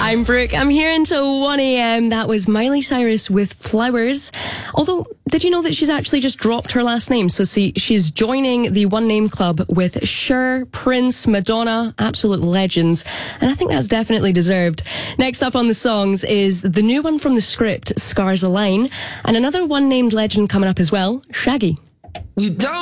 I'm Brooke. I'm here until 1 a.m. That was Miley Cyrus with Flowers. Although, did you know that she's actually just dropped her last name? So she's joining the One Name Club with Cher, Prince, Madonna, absolute legends. And I think that's definitely deserved. Next up on the songs is the new one from The Script, Scars Align, and another one-named legend coming up as well, Shaggy. You don't